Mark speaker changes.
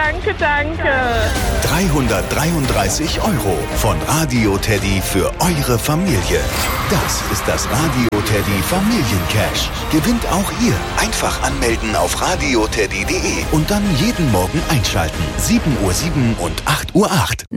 Speaker 1: danke, danke.
Speaker 2: 333 € von Radio Teddy für eure Familie. Das ist das Radio Teddy Familiencash. Gewinnt auch ihr. Einfach anmelden auf radioteddy.de und dann jeden Morgen einschalten. 7:07 und 8:08 Uhr.